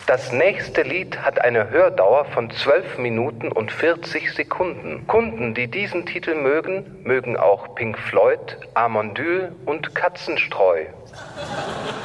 Das nächste Lied hat eine Hördauer von 12 Minuten und 40 Sekunden. Kunden, die diesen Titel mögen, mögen auch Pink Floyd, Amondyl und Katzenstreu.